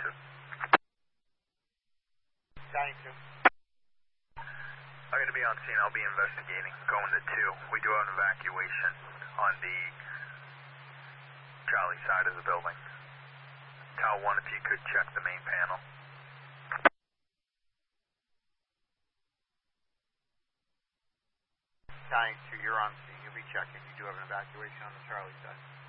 2. Dying 2. I'm going to be on scene. I'll be investigating. Going to 2. We do have an evacuation on the Charlie side of the building. Tower 1, if you could check the main panel. Dying 2, you're on scene. You'll be checking. You do have an evacuation on the Charlie side.